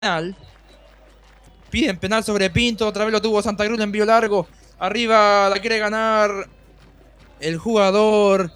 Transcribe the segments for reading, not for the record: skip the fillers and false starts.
penal. Piden penal sobre Pinto. Otra vez lo tuvo Santa Cruz, le envió largo. Arriba la quiere ganar el jugador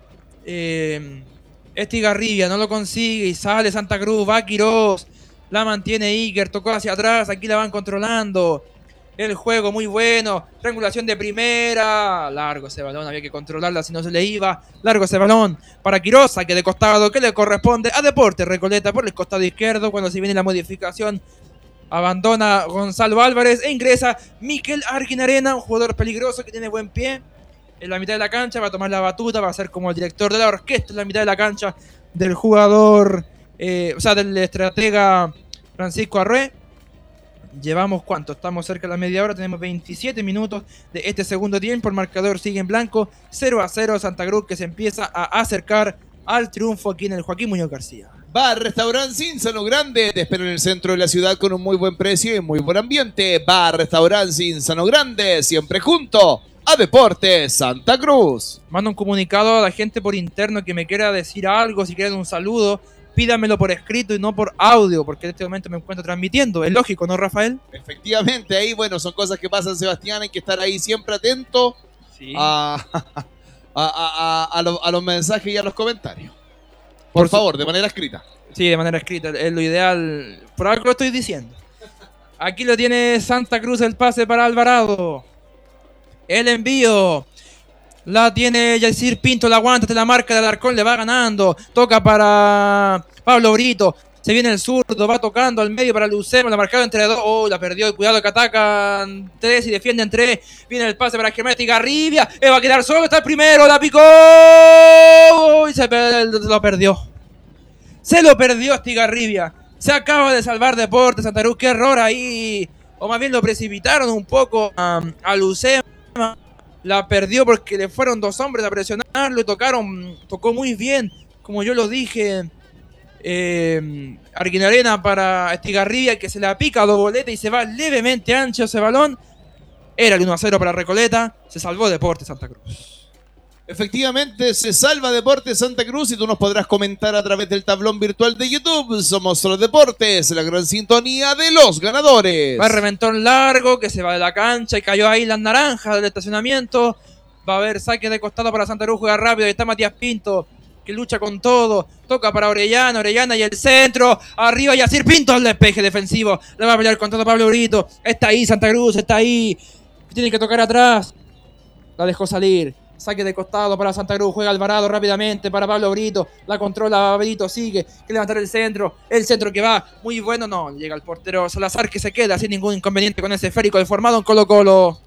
Estigarribia. No lo consigue y sale Santa Cruz. Va Quirós. La mantiene Iker. Tocó hacia atrás. Aquí la van controlando. El juego muy bueno. Triangulación de primera. Largo ese balón. Había que controlarla si no se le iba. Largo ese balón para Quirós. Saque de costado que le corresponde a Deportes Recoleta por el costado izquierdo. Cuando se viene la modificación, abandona Gonzalo Álvarez e ingresa Miquel Arguinarena, un jugador peligroso que tiene buen pie. En la mitad de la cancha va a tomar la batuta. Va a ser como el director de la orquesta en la mitad de la cancha del jugador, del estratega Francisco Arrué. Llevamos ¿cuánto? Estamos cerca de la media hora, tenemos 27 minutos de este segundo tiempo. El marcador sigue en blanco, 0-0 Santa Cruz, que se empieza a acercar al triunfo aquí en el Joaquín Muñoz García. Bar Restaurant Cinzano Grande te espera en el centro de la ciudad con un muy buen precio y muy buen ambiente. Bar Restaurant Cinzano Grande, siempre junto a Deportes Santa Cruz. Mando un comunicado a la gente por interno que me quiera decir algo, si quieren un saludo, pídamelo por escrito y no por audio, porque en este momento me encuentro transmitiendo. Es lógico, ¿no, Rafael? Efectivamente, ahí, bueno, son cosas que pasan, Sebastián. Hay que estar ahí siempre atento Sí. a los mensajes y a los comentarios. Por favor, de manera escrita. Sí, de manera escrita, es lo ideal. Por algo lo estoy diciendo. Aquí lo tiene Santa Cruz, el pase para Alvarado. El envío. La tiene Yacir Pinto, la aguanta, te la marca de Alarcón, le va ganando. Toca para Pablo Brito. Se viene el zurdo, va tocando al medio para Lucero, la marcado entre dos. Oh, la perdió. Cuidado que atacan tres y defienden tres. Viene el pase para Germán Estigarribia. Va a quedar solo, está el primero, la picó. Y lo perdió. Se lo perdió Estigarribia. Se acaba de salvar Deportes Santa Cruz. Qué error ahí. O más bien lo precipitaron un poco a Lucero. La perdió porque le fueron dos hombres a presionarlo y tocó muy bien, como yo lo dije, Arguinarena para Estigarribia, que se la pica a doboleta y se va levemente ancho ese balón. Era el 1-0 para Recoleta, se salvó Deportes Santa Cruz. Efectivamente, se salva Deportes Santa Cruz y tú nos podrás comentar a través del tablón virtual de YouTube. Somos los Deportes, la gran sintonía de los ganadores. Va el reventón largo que se va de la cancha y cayó ahí las naranjas del estacionamiento. Va a haber saque de costado para Santa Cruz, juega rápido. Ahí está Matías Pinto, que lucha con todo. Toca para Orellana y el centro. Arriba Yacir Pinto al despeje defensivo. Le va a pelear con todo Pablo Brito. Está ahí Santa Cruz, está ahí. Tiene que tocar atrás. La dejó salir. Saque de costado para Santa Cruz, juega Alvarado rápidamente para Pablo Brito, la controla Brito, sigue, que levantar el centro que va, muy bueno, no, llega el portero Salazar que se queda sin ningún inconveniente con ese esférico deformado en Colo-Colo.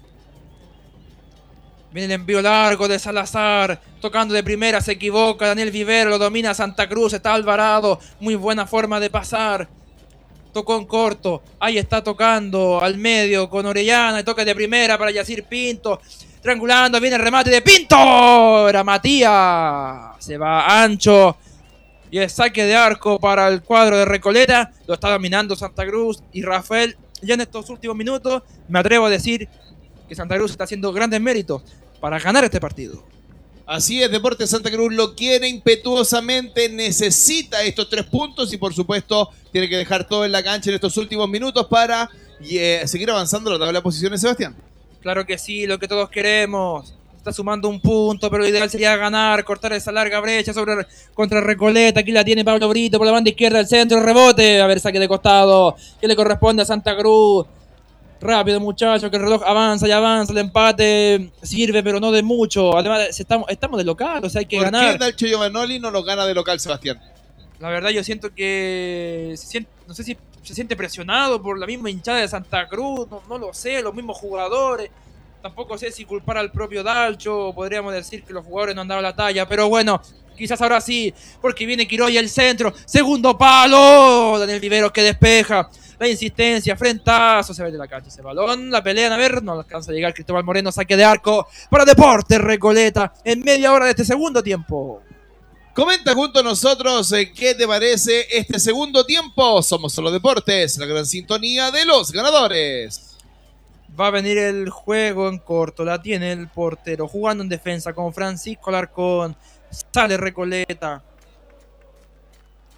Viene el envío largo de Salazar, tocando de primera, se equivoca, Daniel Vivero, lo domina Santa Cruz, está Alvarado, muy buena forma de pasar. Tocó en corto, ahí está tocando al medio con Orellana, y toca de primera para Yacir Pinto. Triangulando, viene el remate de Pinto. Era Matías. Se va ancho. Y el saque de arco para el cuadro de Recoleta. Lo está dominando Santa Cruz. Y Rafael, ya en estos últimos minutos, me atrevo a decir que Santa Cruz está haciendo grandes méritos para ganar este partido. Así es, Deportes Santa Cruz lo quiere impetuosamente, necesita estos 3 puntos y por supuesto tiene que dejar todo en la cancha en estos últimos minutos para seguir avanzando en la tabla de posiciones, Sebastián. Claro que sí, lo que todos queremos. Está sumando un punto, pero lo ideal sería ganar, cortar esa larga brecha contra Recoleta. Aquí la tiene Pablo Brito por la banda izquierda, el centro, rebote. A ver, saque de costado, que le corresponde a Santa Cruz. Rápido, muchachos, que el reloj avanza y avanza. El empate sirve, pero no de mucho. Además, estamos de local, o sea, hay que ganar. ¿Por qué Dalcho Giovanoli no lo gana de local, Sebastián? La verdad, yo siento que no sé si se siente presionado por la misma hinchada de Santa Cruz, no lo sé, los mismos jugadores. Tampoco sé si culpar al propio Dalcho, podríamos decir que los jugadores no han dado la talla, pero bueno, quizás ahora sí, porque viene Quirós y el centro, segundo palo, Daniel Viveros que despeja, la insistencia, frentazo, se va de la cancha ese balón, la pelean, a ver, no alcanza a llegar Cristóbal Moreno, saque de arco para Deportes Recoleta en media hora de este segundo tiempo. Comenta junto a nosotros qué te parece este segundo tiempo. Somos Solo Deportes, la gran sintonía de los ganadores. Va a venir el juego en corto, la tiene el portero, jugando en defensa con Francisco Alarcón. Sale Recoleta.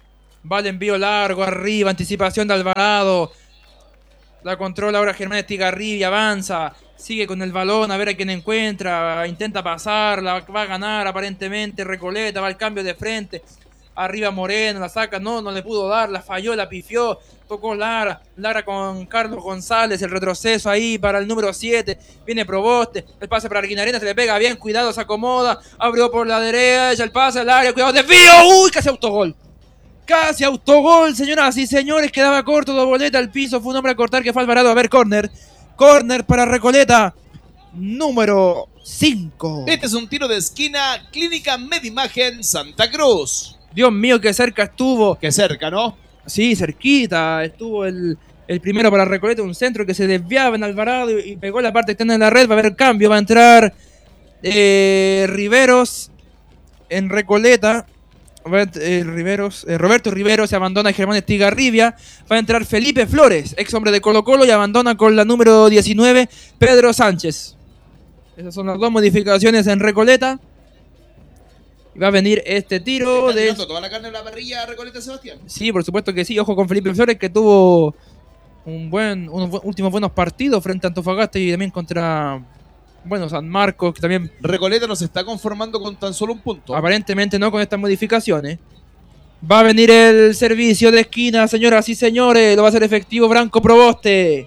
Va el envío largo arriba, anticipación de Alvarado. La controla ahora Germán Estigarribia, avanza, sigue con el balón a ver a quién encuentra, intenta pasarla, va a ganar aparentemente Recoleta, va al cambio de frente. Arriba Moreno, la saca, no le pudo dar, la falló, la pifió, tocó Lara con Carlos González, el retroceso ahí para el número 7, viene Proboste, el pase para Arguinarena, se le pega bien, cuidado, se acomoda, abrió por la derecha, el pase al área, cuidado, desvío, uy, casi autogol. Casi autogol, señoras y señores, quedaba corto, Doboleta al piso, fue un hombre a cortar que fue Alvarado, a ver, córner para Recoleta, número 5. Este es un tiro de esquina, Clínica Medimagen Santa Cruz. Dios mío, qué cerca estuvo. Qué cerca, ¿no? Sí, cerquita, estuvo el primero para Recoleta, un centro que se desviaba en Alvarado y pegó la parte externa de la red, va a haber cambio, va a entrar Riveros en Recoleta. Roberto Riveros se abandona Germán Estigarribia. Va a entrar Felipe Flores, ex hombre de Colo Colo, y abandona con la número 19 Pedro Sánchez. Esas son las dos modificaciones en Recoleta. Y va a venir este tiro de... ¿Está toda la carne en la parrilla Recoleta, Sebastián? Sí, por supuesto que sí. Ojo con Felipe Flores, que tuvo unos últimos buenos partidos frente a Antofagasta y también contra... Bueno, San Marcos, que también... Recoleta no se está conformando con tan solo un punto. Aparentemente no con estas modificaciones. Va a venir el servicio de esquina, señoras y señores. Lo va a hacer efectivo Branco Proboste.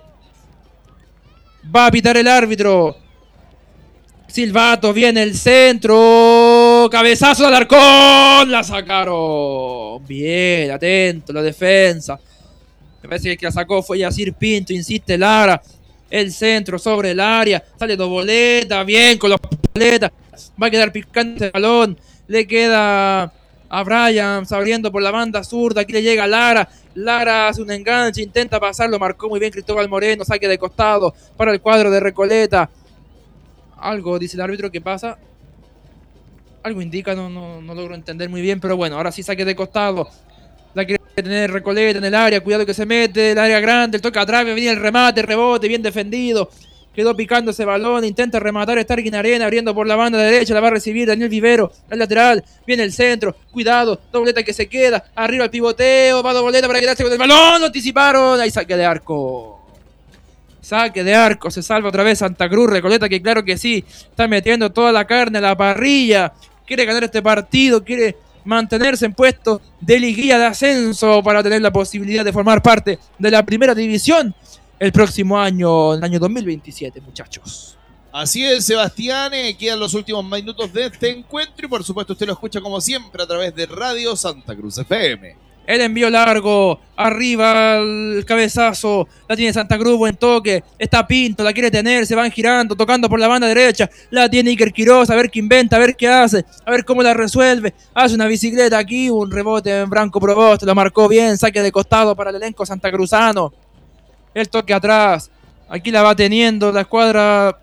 Va a pitar el árbitro. Silvato, viene el centro. Cabezazo de Alarcón. La sacaron. Bien, atento, la defensa. Me parece que el que la sacó fue Yacir Pinto. Insiste Lara. El centro sobre el área. Sale Doboleta. Bien con los boletas. Va a quedar picante el balón. Le queda a Brian abriendo por la banda zurda. Aquí le llega Lara. Lara hace un enganche. Intenta pasarlo. Marcó muy bien Cristóbal Moreno. Saque de costado para el cuadro de Recoleta. Algo dice el árbitro que pasa. Algo indica. No logro entender muy bien. Pero bueno, ahora sí saque de costado. La quiere tener Recoleta en el área, cuidado que se mete, el área grande, el toque atrás, viene el remate, rebote, bien defendido. Quedó picando ese balón, intenta rematar, está Arguinarena abriendo por la banda derecha, la va a recibir Daniel Vivero, el lateral, viene el centro, cuidado, Doboleta que se queda, arriba el pivoteo, va Doboleta para quedarse con el balón, lo anticiparon, ahí saque de arco. Saque de arco, se salva otra vez Santa Cruz, Recoleta que claro que sí, está metiendo toda la carne a la parrilla, quiere ganar este partido, quiere mantenerse en puesto de liguilla de ascenso para tener la posibilidad de formar parte de la primera división el próximo año, el año 2027, muchachos. Así es, Sebastián, quedan los últimos minutos de este encuentro y por supuesto usted lo escucha como siempre a través de Radio Santa Cruz FM. El envío largo, arriba el cabezazo, la tiene Santa Cruz, buen toque, está Pinto, la quiere tener, se van girando, tocando por la banda derecha, la tiene Iker Quiroz, a ver qué inventa, a ver qué hace, a ver cómo la resuelve, hace una bicicleta aquí, un rebote en Branco Proboste, lo marcó bien, saque de costado para el elenco santacruzano, el toque atrás, aquí la va teniendo la escuadra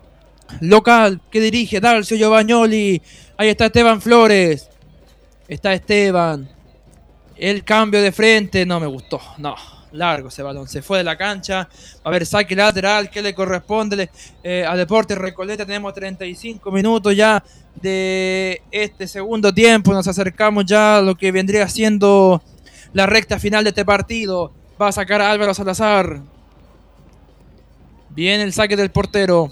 local que dirige Dalcio Giovagnoli, ahí está Esteban Flores, está Esteban. El cambio de frente no me gustó, no, largo ese balón, se fue de la cancha, va a haber saque lateral que le corresponde a Deportes Recoleta, tenemos 35 minutos ya de este segundo tiempo, nos acercamos ya a lo que vendría siendo la recta final de este partido, va a sacar a Álvaro Salazar, viene el saque del portero,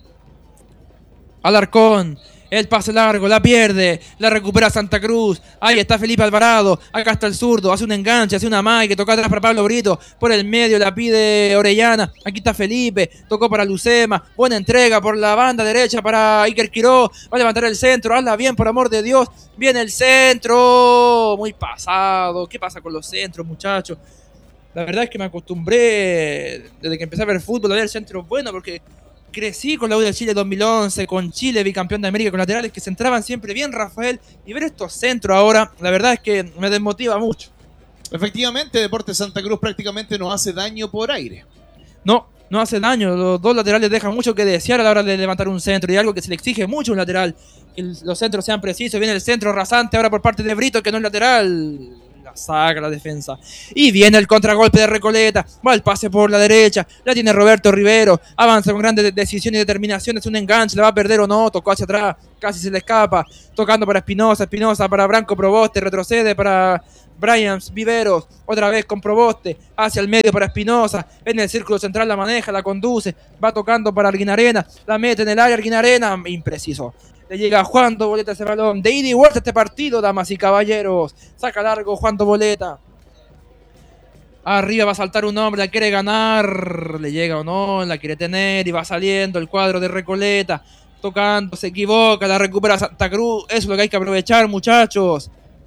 Alarcón. El pase largo, la pierde, la recupera Santa Cruz. Ahí está Felipe Alvarado. Acá está el zurdo, hace un enganche, hace una magia que tocó atrás para Pablo Brito. Por el medio la pide Orellana. Aquí está Felipe, tocó para Lucema. Buena entrega por la banda derecha para Iker Quiroz. Va a levantar el centro, hazla bien, por amor de Dios. Viene el centro, muy pasado. ¿Qué pasa con los centros, muchachos? La verdad es que me acostumbré, desde que empecé a ver fútbol, a ver centros buenos, porque crecí con la U de Chile 2011, con Chile bicampeón de América, con laterales que se entraban siempre bien, Rafael, y ver estos centros ahora, la verdad es que me desmotiva mucho. Efectivamente, Deportes Santa Cruz prácticamente nos hace daño por aire. No hace daño, los dos laterales dejan mucho que desear a la hora de levantar un centro, y algo que se le exige mucho a un lateral, que los centros sean precisos. Viene el centro rasante ahora por parte de Brito, que no es lateral, saca la defensa, y viene el contragolpe de Recoleta, va el pase por la derecha, la tiene Roberto Rivero, avanza con grandes decisiones y determinación, es un enganche, la va a perder o no, tocó hacia atrás, casi se le escapa, tocando para Espinosa para Branco Proboste, retrocede para Bryans, Viveros, otra vez con Proboste, hacia el medio para Espinosa, en el círculo central la maneja, la conduce, va tocando para Arguinarena, la mete en el área Arguinarena, impreciso. Le llega Juan Boleta ese balón, de ida y vuelta este partido, damas y caballeros. Saca largo Juan Boleta. Arriba va a saltar un hombre, la quiere ganar, le llega o no, la quiere tener y va saliendo el cuadro de Recoleta. Tocando, se equivoca, la recupera Santa Cruz. Eso es lo que hay que aprovechar, muchachos.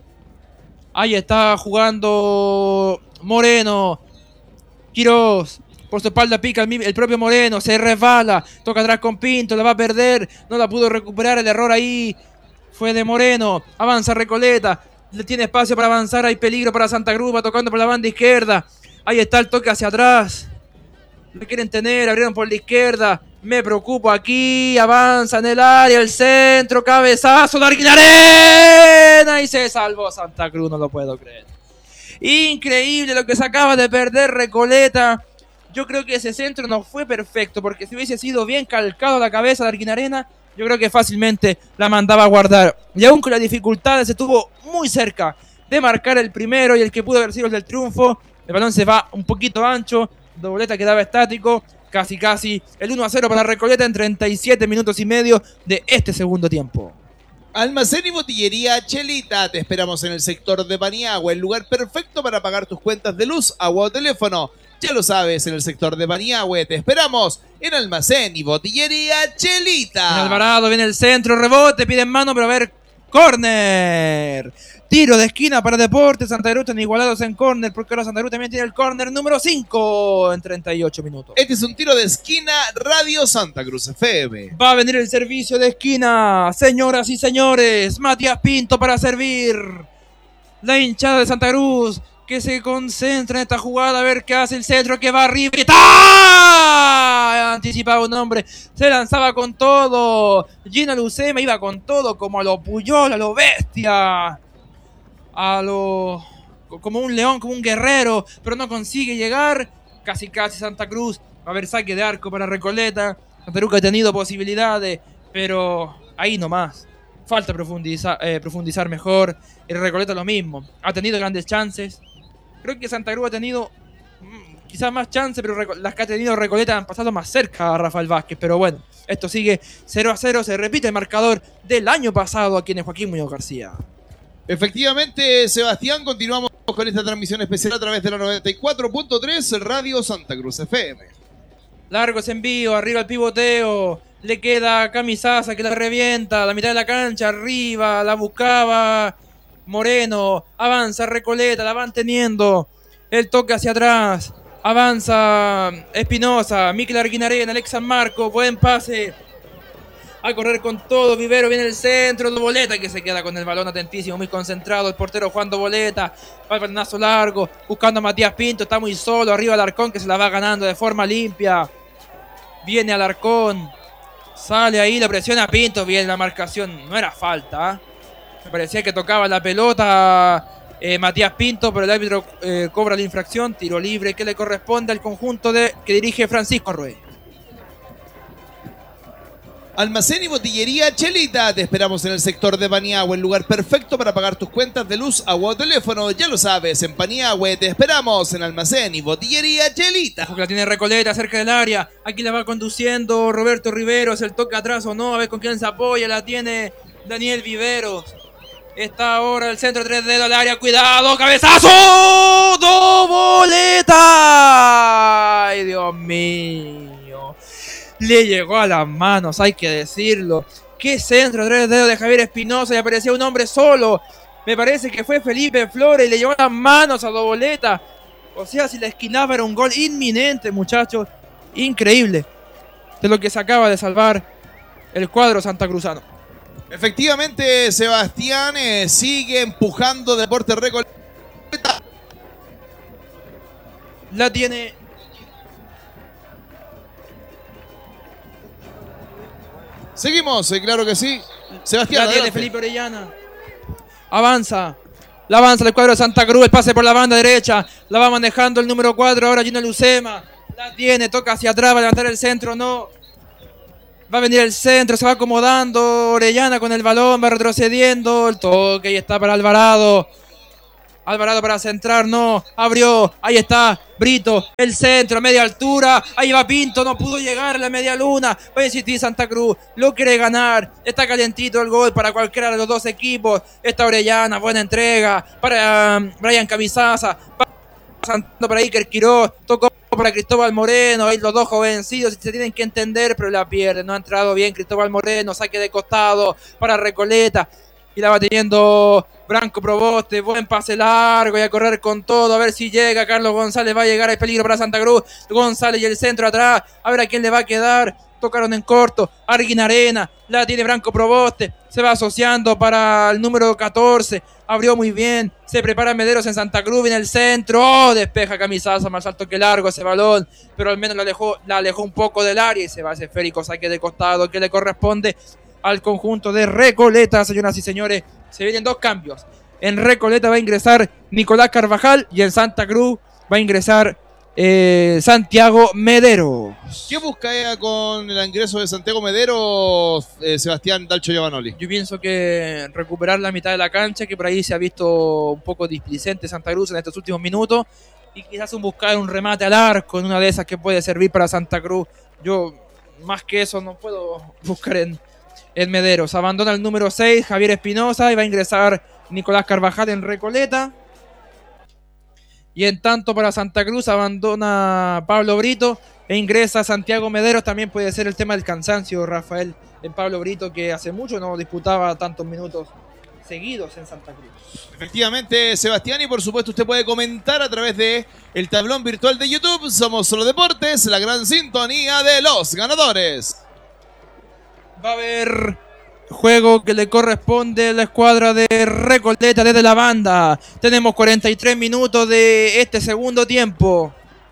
Ahí está jugando Moreno. Quirós. Por su espalda pica el propio Moreno. Se resbala. Toca atrás con Pinto. La va a perder. No la pudo recuperar. El error ahí fue de Moreno. Avanza Recoleta. Le tiene espacio para avanzar. Hay peligro para Santa Cruz. Va tocando por la banda izquierda. Ahí está el toque hacia atrás. Lo quieren tener. Abrieron por la izquierda. Me preocupo aquí, avanza en el área, el centro, cabezazo de Arguinarena y se salvó Santa Cruz, no lo puedo creer. Increíble lo que se acaba de perder Recoleta. Yo creo que ese centro no fue perfecto, porque si hubiese sido bien calcado la cabeza de Arguinarena, yo creo que fácilmente la mandaba a guardar. Y aún con las dificultades estuvo muy cerca de marcar el primero y el que pudo haber sido el del triunfo. El balón se va un poquito ancho, Boleta quedaba estático. Casi el 1-0 para Recoleta en 37 minutos y medio de este segundo tiempo. Almacén y botillería Chelita. Te esperamos en el sector de Paniagua, el lugar perfecto para pagar tus cuentas de luz, agua o teléfono. Ya lo sabes, en el sector de Paniagua te esperamos en Almacén y botillería Chelita. En Alvarado viene el centro, rebote, pide en mano, pero a ver, córner. Tiro de esquina para Deportes Santa Cruz, están igualados en córner, porque ahora Santa Cruz también tiene el córner número 5 en 38 minutos. Este es un tiro de esquina, Radio Santa Cruz FM. Va a venir el servicio de esquina, señoras y señores. Matías Pinto para servir. La hinchada de Santa Cruz que se concentra en esta jugada, a ver qué hace el centro, que va arriba y ¡está! Anticipaba un hombre, se lanzaba con todo. Gino Lucema iba con todo, como a lo Puyol, a lo bestia. Como un león, como un guerrero, pero no consigue llegar. Casi Santa Cruz. Va a haber saque de arco para Recoleta. Santa Cruz ha tenido posibilidades, pero ahí nomás. Falta profundizar mejor. El Recoleta lo mismo. Ha tenido grandes chances. Creo que Santa Cruz ha tenido quizás más chances, pero las que ha tenido Recoleta han pasado más cerca a Rafael Vázquez. Pero bueno, esto sigue 0-0. Se repite el marcador del año pasado aquí en el Joaquín Muñoz García. Efectivamente, Sebastián, continuamos con esta transmisión especial a través de la 94.3 Radio Santa Cruz FM. Largos envío, arriba el pivoteo, le queda Camisaza que la revienta, a la mitad de la cancha, arriba, la buscaba Moreno, avanza Recoleta, la van teniendo, el toque hacia atrás, avanza Espinosa, Mikel Arguinarena, Alex San Marco, buen pase. A correr con todo, Vivero viene el centro, Boleta que se queda con el balón atentísimo, muy concentrado, el portero Juan Boleta, va el balonazo largo, buscando a Matías Pinto, está muy solo, arriba Alarcón que se la va ganando de forma limpia, viene Alarcón, sale ahí, lo presiona a Pinto, viene la marcación, no era falta, ¿eh? Me parecía que tocaba la pelota Matías Pinto, pero el árbitro cobra la infracción, tiro libre que le corresponde al conjunto que dirige Francisco Ruiz. Almacén y botillería Chelita. Te esperamos en el sector de Paniagua, el lugar perfecto para pagar tus cuentas de luz, agua o teléfono. Ya lo sabes, en Paniagua te esperamos en Almacén y botillería Chelita. La tiene Recoleta cerca del área. Aquí la va conduciendo Roberto Riveros. El toque atrás o no. A ver con quién se apoya. La tiene Daniel Viveros. Está ahora el centro 3 dedos al área. Cuidado, cabezazo. ¡Do Boleta! ¡Ay, Dios mío! Le llegó a las manos, hay que decirlo. Qué centro, 3 dedos de Javier Espinosa y aparecía un hombre solo. Me parece que fue Felipe Flores y le llegó a las manos a Do Boleta. O sea, si la esquinaba era un gol inminente, muchachos. Increíble de lo que se acaba de salvar el cuadro santacruzano. Efectivamente, Sebastián sigue empujando Deportes Recoleta. La tiene Seguimos, claro que sí. Sebastián, la tiene adelante. Felipe Orellana. Avanza el cuadro de Santa Cruz. El pase por la banda derecha. La va manejando el número 4. Ahora Gino Lucema. La tiene, toca hacia atrás. Va a levantar el centro. No. Va a venir el centro. Se va acomodando. Orellana con el balón. Va retrocediendo. El toque y está para Alvarado. Alvarado para centrar, no, abrió, ahí está, Brito, el centro, a media altura, ahí va Pinto, no pudo llegar a la media luna, va a insistir Santa Cruz, lo quiere ganar, está calientito el gol para cualquiera de los dos equipos, está Orellana, buena entrega, para Brian Camisaza, pasando para Iker Quiroz, tocó para Cristóbal Moreno, ahí los dos jovencitos se tienen que entender, pero la pierde, no ha entrado bien Cristóbal Moreno, saque de costado para Recoleta, y la va teniendo Branco Proboste, buen pase largo y a correr con todo, a ver si llega Carlos González, va a llegar, hay peligro para Santa Cruz, González y el centro atrás, a ver a quién le va a quedar, tocaron en corto, Arguin Arena, la tiene Branco Proboste, se va asociando para el número 14, abrió muy bien, se prepara Mederos en Santa Cruz, en el centro, despeja Camisaza, más alto que largo ese balón, pero al menos la alejó un poco del área y se va ese esférico saque de costado que le corresponde al conjunto de Recoleta, señoras y señores. Se vienen dos cambios. En Recoleta va a ingresar Nicolás Carvajal y en Santa Cruz va a ingresar Santiago Mederos. ¿Qué busca con el ingreso de Santiago Mederos, Sebastián Dalcho Giovanoli? Yo pienso que recuperar la mitad de la cancha, que por ahí se ha visto un poco displicente Santa Cruz en estos últimos minutos, y quizás buscar un remate al arco en una de esas que puede servir para Santa Cruz. Yo, más que eso, no puedo buscar en Mederos. Abandona el número 6, Javier Espinosa, y va a ingresar Nicolás Carvajal en Recoleta. Y en tanto para Santa Cruz abandona Pablo Brito e ingresa Santiago Mederos. También puede ser el tema del cansancio, Rafael, en Pablo Brito, que hace mucho no disputaba tantos minutos seguidos en Santa Cruz. Efectivamente, Sebastián, y por supuesto usted puede comentar a través de el tablón virtual de YouTube. Somos Solo Deportes, la gran sintonía de los ganadores. Va a haber juego que le corresponde a la escuadra de Recoleta desde la banda. Tenemos 43 minutos de este segundo tiempo.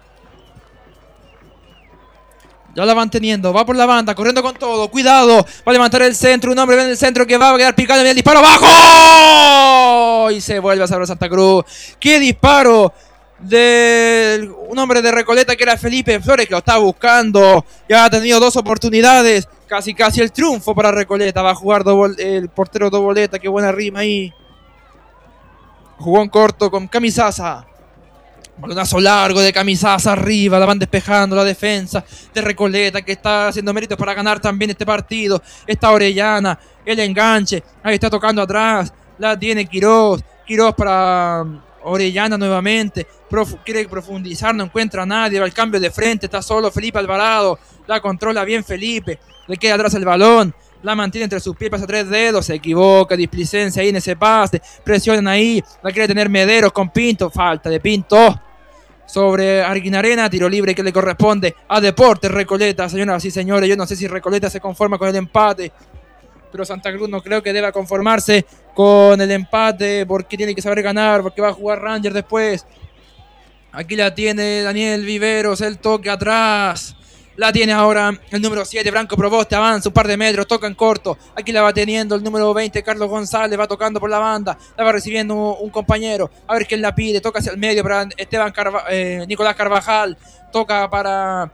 Ya la van teniendo, va por la banda, corriendo con todo, cuidado, va a levantar el centro, un hombre en el centro que va a quedar picado, viene el disparo, ¡bajo! Y se vuelve a salvar Santa Cruz. ¡Qué disparo! De un hombre de Recoleta que era Felipe Flores, que lo estaba buscando, ya ha tenido dos oportunidades, casi el triunfo para Recoleta. Va a jugar el portero Doboleta, qué buena rima ahí. Jugó en corto con Camisaza, balonazo largo de Camisaza arriba, la van despejando la defensa de Recoleta, que está haciendo méritos para ganar también este partido. Está Orellana, el enganche, ahí está tocando atrás, la tiene Quiroz para Orellana nuevamente, quiere profundizar, no encuentra a nadie, va al cambio de frente, está solo Felipe Alvarado, la controla bien Felipe, le queda atrás el balón, la mantiene entre sus pies, pasa 3 dedos, se equivoca, displicencia ahí en ese pase, presionan ahí, la quiere tener Mederos con Pinto, falta de Pinto sobre Arguin Arena, tiro libre que le corresponde a Deportes Recoleta. Señoras y señores, yo no sé si Recoleta se conforma con el empate, pero Santa Cruz no creo que deba conformarse con el empate, porque tiene que saber ganar, porque va a jugar Ranger después. Aquí la tiene Daniel Viveros, el toque atrás. La tiene ahora el número 7, Branco Proboste, avanza un par de metros, toca en corto. Aquí la va teniendo el número 20, Carlos González, va tocando por la banda. La va recibiendo un compañero. A ver quién la pide, toca hacia el medio para Nicolás Carvajal. Toca para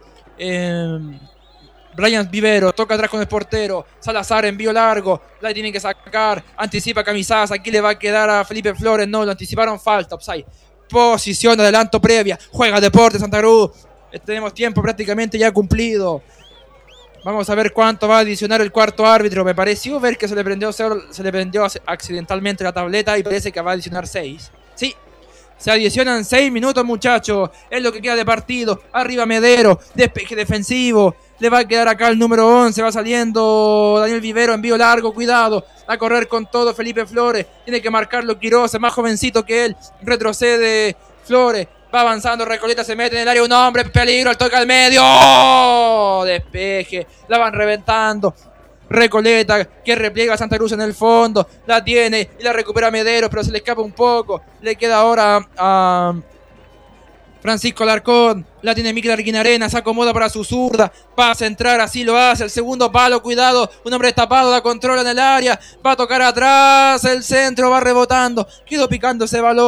Brian Vivero, toca atrás con el portero. Salazar, envío largo, la tienen que sacar. Anticipa Camisaza, aquí le va a quedar a Felipe Flores. No, lo anticiparon, falta, offside. Posición de adelanto previa, juega Deportes Santa Cruz. Tenemos tiempo prácticamente ya cumplido. Vamos a ver cuánto va a adicionar el cuarto árbitro. Me pareció ver que se le prendió accidentalmente la tableta y parece que va a adicionar 6. Sí, se adicionan 6 minutos, muchachos. Es lo que queda de partido. Arriba Medero, despeje defensivo. Le va a quedar acá el número 11. Va saliendo Daniel Vivero, envío largo, cuidado. Va a correr con todo Felipe Flores. Tiene que marcarlo Quiroz, es más jovencito que él. Retrocede Flores. Va avanzando, Recoleta se mete en el área, un hombre, peligro, el toque al medio, ¡oh! Despeje, la van reventando. Recoleta que repliega a Santa Cruz en el fondo, la tiene y la recupera Mederos, pero se le escapa un poco. Le queda ahora a Francisco Alarcón, la tiene Mikel Arguin Arena, se acomoda para su zurda, va a centrar, así lo hace, el segundo palo, cuidado, un hombre destapado, la controla en el área, va a tocar atrás, el centro va rebotando, quedó picando ese balón.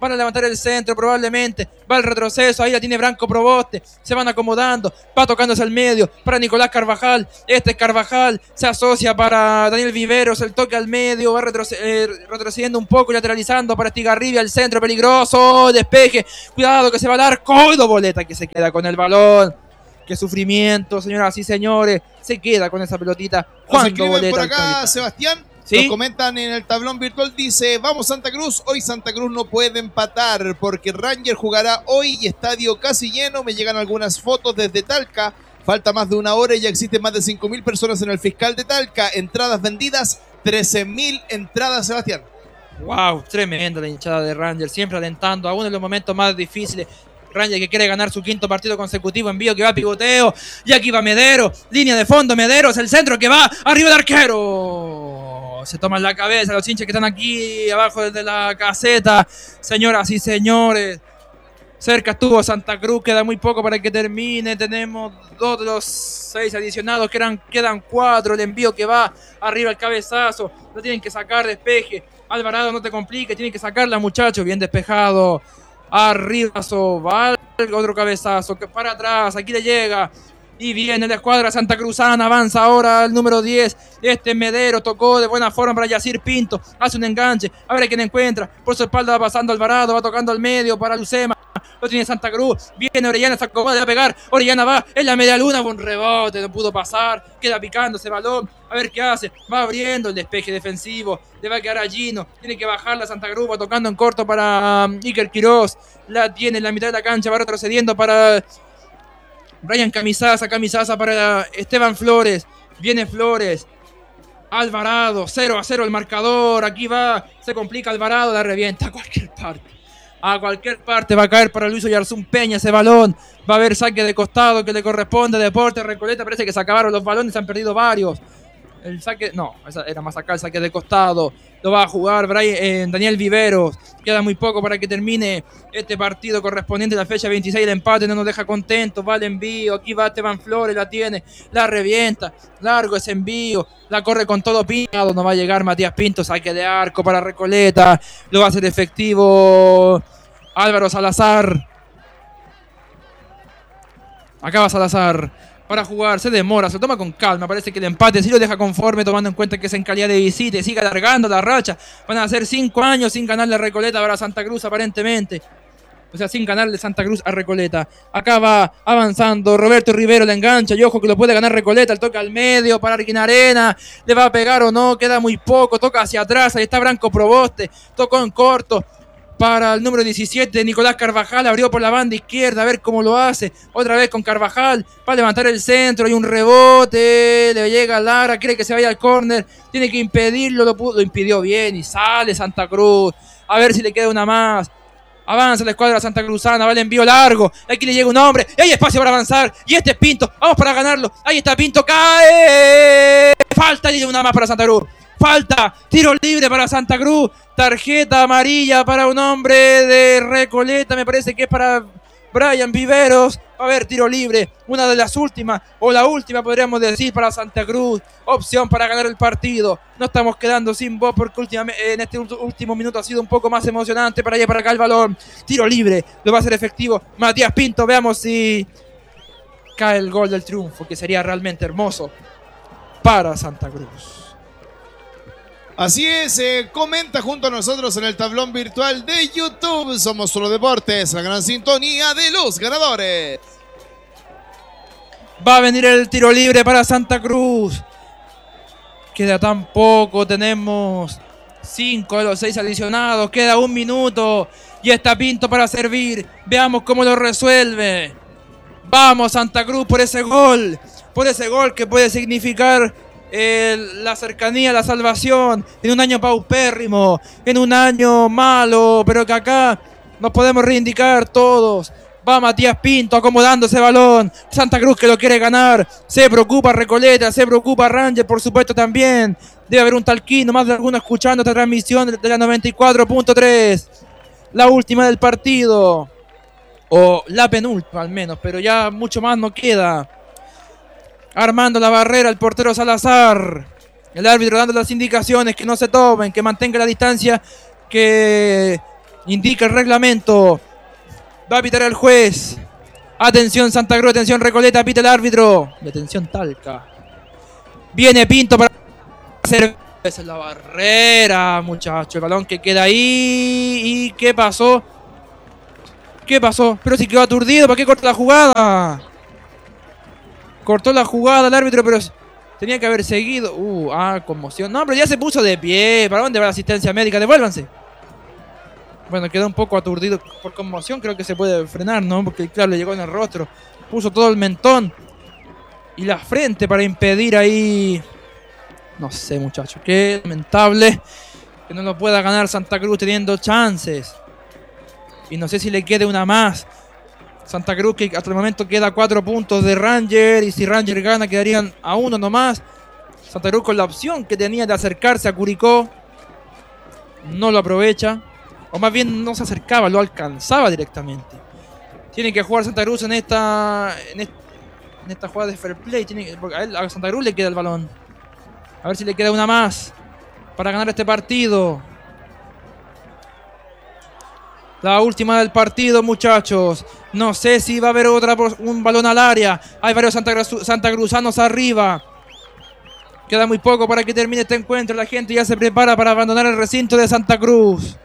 para levantar el centro probablemente. Va el retroceso, ahí la tiene Branco Proboste. Se van acomodando, va tocándose al medio para Nicolás Carvajal. Este es Carvajal, se asocia para Daniel Viveros, el toque al medio, va retrocediendo un poco y lateralizando para Estigarribia, el centro peligroso, despeje, cuidado que se va al arco, y Doboleta que se queda con el balón. Qué sufrimiento, señoras y señores, se queda con esa pelotita. Juan Doboleta por acá, Sebastián. ¿Sí? Nos comentan en el tablón virtual, dice, vamos Santa Cruz, hoy Santa Cruz no puede empatar porque Ranger jugará hoy y estadio casi lleno, me llegan algunas fotos desde Talca, falta más de una hora y ya existen más de 5.000 personas en el Fiscal de Talca, entradas vendidas, 13.000 entradas, Sebastián. Wow, tremenda la hinchada de Ranger, siempre alentando, aún en los momentos más difíciles. Ranger que quiere ganar su quinto partido consecutivo, envío que va a pivoteo, y aquí va Medero, línea de fondo, Mederos, el centro que va, arriba el arquero. Se toman la cabeza los hinchas que están aquí abajo desde la caseta. Señoras y señores, cerca estuvo Santa Cruz, queda muy poco para que termine. Tenemos 2 de los 6 adicionados, quedan 4. El envío que va arriba el cabezazo, lo tienen que sacar, despeje. Alvarado, no te compliques, tienen que sacarla, muchachos, bien despejado. Arriba, va otro cabezazo, para atrás, aquí le llega. Y viene la escuadra santacruzana, avanza ahora el número 10. Este Medero tocó de buena forma para Yacir Pinto. Hace un enganche, a ver a quién encuentra. Por su espalda va pasando Alvarado, va tocando al medio para Lucema. Lo tiene Santa Cruz, viene Orellana, se acomoda, va a pegar. Orellana va en la media luna, buen rebote, no pudo pasar. Queda picando ese balón, a ver qué hace. Va abriendo el despeje defensivo, le va a quedar a Gino. Tiene que bajar la Santa Cruz, va tocando en corto para Iker Quiroz. La tiene en la mitad de la cancha, va retrocediendo para Brian Camisaza para Esteban Flores. Viene Flores. Alvarado, 0-0 el marcador. Aquí va, se complica Alvarado, la revienta a cualquier parte. A cualquier parte va a caer para Luis Oyarzún Peña ese balón. Va a haber saque de costado que le corresponde a Deportes Recoleta. Parece que se acabaron los balones, se han perdido varios. El saque, no, era más acá el saque de costado. Lo va a jugar Daniel Viveros. Queda muy poco para que termine este partido correspondiente a la fecha 26. El empate no nos deja contentos. Va el envío. Aquí va Esteban Flores, la tiene. La revienta. Largo ese envío. La corre con todo Pinto. No va a llegar Matías Pinto. Saque de arco para Recoleta. Lo va a hacer efectivo Álvaro Salazar. Acaba Salazar para jugar, se demora, se toma con calma. Parece que el empate sí lo deja conforme, tomando en cuenta que es en calidad de visita y sigue alargando la racha. Van a ser 5 años sin ganarle a Recoleta para Santa Cruz aparentemente. O sea, sin ganarle Santa Cruz a Recoleta. Acá va avanzando Roberto Rivero, le engancha y ojo que lo puede ganar Recoleta. El toque al medio para Arquinarena. ¿Le va a pegar o no? Queda muy poco, toca hacia atrás. Ahí está Branco Proboste, tocó en corto para el número 17, Nicolás Carvajal, abrió por la banda izquierda, a ver cómo lo hace, otra vez con Carvajal, para levantar el centro, hay un rebote, le llega a Lara, cree que se vaya al córner, tiene que impedirlo, lo impidió bien y sale Santa Cruz, a ver si le queda una más. Avanza la escuadra santacruzana, va el envío largo, aquí le llega un hombre, y hay espacio para avanzar, y este es Pinto, vamos para ganarlo, ahí está Pinto, cae, falta y una más para Santa Cruz. Falta, tiro libre para Santa Cruz, tarjeta amarilla para un hombre de Recoleta, me parece que es para Brian Viveros. A ver, tiro libre, una de las últimas, o la última podríamos decir para Santa Cruz, opción para ganar el partido. No estamos quedando sin voz porque últimamente, en este último minuto ha sido un poco más emocionante para allá para acá el balón. Tiro libre, lo va a hacer efectivo Matías Pinto, veamos si cae el gol del triunfo, que sería realmente hermoso para Santa Cruz. Así es, comenta junto a nosotros en el tablón virtual de YouTube. Somos Solo Deportes, la gran sintonía de los ganadores. Va a venir el tiro libre para Santa Cruz. Queda tan poco, tenemos 5 de los 6 adicionados. Queda 1 minuto y está Pinto para servir. Veamos cómo lo resuelve. Vamos Santa Cruz por ese gol que puede significar la cercanía, la salvación en un año paupérrimo, en un año malo, pero que acá nos podemos reivindicar todos. Va Matías Pinto acomodando ese balón. Santa Cruz que lo quiere ganar. Se preocupa Recoleta, se preocupa Ranger, por supuesto también. Debe haber un talquino, más de alguno escuchando esta transmisión de la 94.3. La última del partido. O la penúltima al menos, pero ya mucho más no queda. Armando la barrera el portero Salazar. El árbitro dando las indicaciones que no se tomen, que mantenga la distancia que indica el reglamento. Va a pitar el juez. Atención Santa Cruz, atención Recoleta, pita el árbitro. Y atención Talca. Viene Pinto para hacer... Esa es la barrera, muchachos. El balón que queda ahí. ¿Y qué pasó? ¿Qué pasó? Pero si quedó aturdido, ¿para qué cortó la jugada? Cortó la jugada el árbitro, pero tenía que haber seguido. Conmoción. No, pero ya se puso de pie. ¿Para dónde va la asistencia médica? Devuélvanse. Bueno, quedó un poco aturdido por conmoción. Creo que se puede frenar, ¿no? Porque claro, le llegó en el rostro. Puso todo el mentón y la frente para impedir ahí. No sé, muchachos. Qué lamentable que no lo pueda ganar Santa Cruz teniendo chances. Y no sé si le quede una más. Santa Cruz que hasta el momento queda 4 puntos de Ranger. Y si Ranger gana quedarían a 1 nomás. Santa Cruz con la opción que tenía de acercarse a Curicó. No lo aprovecha. O más bien no se acercaba, lo alcanzaba directamente. Tiene que jugar Santa Cruz en esta jugada de fair play. Porque a Santa Cruz le queda el balón. A ver si le queda una más para ganar este partido. La última del partido, muchachos. No sé si va a haber un balón al área. Hay varios santacruzanos arriba. Queda muy poco para que termine este encuentro. La gente ya se prepara para abandonar el recinto de Santa Cruz.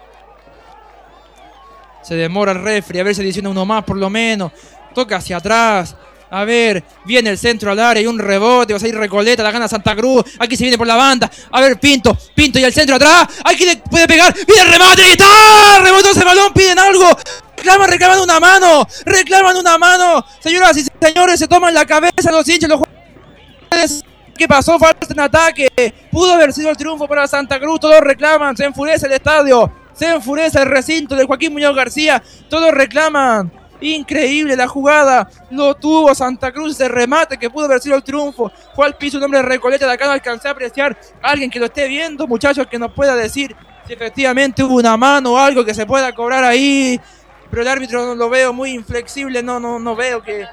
Se demora el referee. A ver si adiciona uno más por lo menos. Toca hacia atrás. A ver, viene el centro al área y un rebote. Va a salir Recoleta, la gana Santa Cruz. Aquí se viene por la banda. A ver, Pinto y el centro atrás. Aquí le puede pegar. Viene el remate y está. Rebotó ese balón, piden algo. Reclaman una mano. Señoras y señores, se toman la cabeza los hinchas, los jugadores. ¿Qué pasó? Falta en ataque. Pudo haber sido el triunfo para Santa Cruz. Todos reclaman. Se enfurece el estadio. Se enfurece el recinto de Joaquín Muñoz García. Todos reclaman. Increíble la jugada, lo tuvo Santa Cruz, ese remate que pudo haber sido el triunfo. Fue al piso un hombre de Recoleta, de acá no alcancé a apreciar. Alguien que lo esté viendo, muchachos, que nos pueda decir si efectivamente hubo una mano o algo que se pueda cobrar ahí. Pero el árbitro lo veo muy inflexible, no veo que...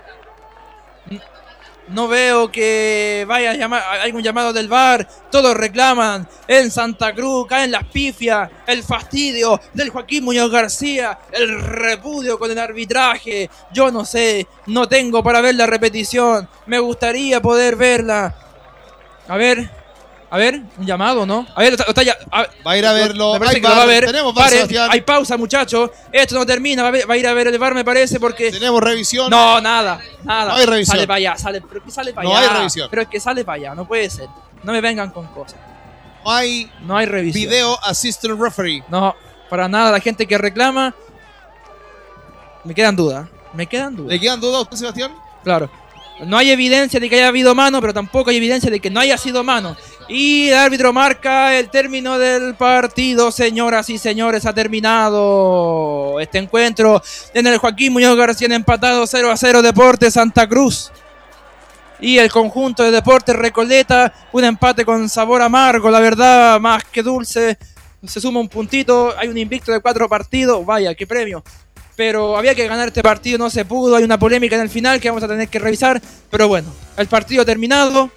No veo que vaya a llamar algún llamado del VAR. Todos reclaman en Santa Cruz, caen las pifias, el fastidio del Joaquín Muñoz García, el repudio con el arbitraje. Yo no sé, no tengo para ver la repetición. Me gustaría poder verla. A ver, un llamado, ¿no? A ver, está ya. Va a ir a verlo. Me parece que lo va a ver. Tenemos VAR, Sebastián. Hay pausa, muchachos. Esto no termina. Va a ir a ver el VAR, me parece, porque... Tenemos revisión. No, nada. No hay revisión. Sale para allá, pero que sale para allá. No hay revisión. Pero es que sale para allá, no puede ser. No me vengan con cosas. No hay revisión. Video assistant referee. No, para nada. La gente que reclama... Me quedan dudas. ¿Le quedan dudas a usted, Sebastián? Claro. No hay evidencia de que haya habido mano, pero tampoco hay evidencia de que no haya sido mano. Y el árbitro marca el término del partido, señoras y señores. Ha terminado este encuentro en el Joaquín Muñoz García, empatado 0-0 Deportes Santa Cruz. Y el conjunto de Deportes Recoleta, un empate con sabor amargo, la verdad, más que dulce. Se suma un puntito, hay un invicto de 4 partidos, vaya, qué premio. Pero había que ganar este partido, no se pudo. Hay una polémica en el final que vamos a tener que revisar. Pero bueno, el partido terminado.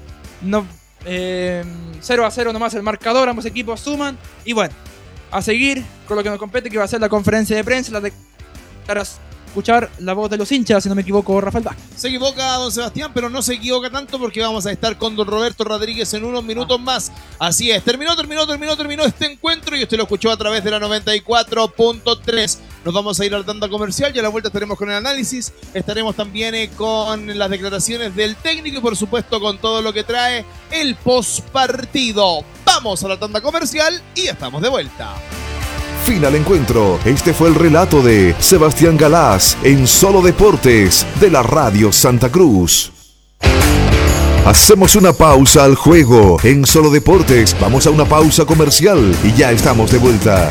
0-0 nomás el marcador. Ambos equipos suman. Y bueno, a seguir con lo que nos compete, que va a ser la conferencia de prensa. Para escuchar la voz de los hinchas, si no me equivoco, Rafael Vázquez. Se equivoca don Sebastián, pero no se equivoca tanto porque vamos a estar con don Roberto Rodríguez en unos minutos más. Así es, terminó este encuentro y usted lo escuchó a través de la 94.3. Nos vamos a ir al tanda comercial y a la vuelta estaremos con el análisis. Estaremos también con las declaraciones del técnico y por supuesto con todo lo que trae el postpartido. Vamos a la tanda comercial y estamos de vuelta. Fin al encuentro. Este fue el relato de Sebastián Galás en Solo Deportes de la Radio Santa Cruz. Hacemos una pausa al juego en Solo Deportes. Vamos a una pausa comercial y ya estamos de vuelta.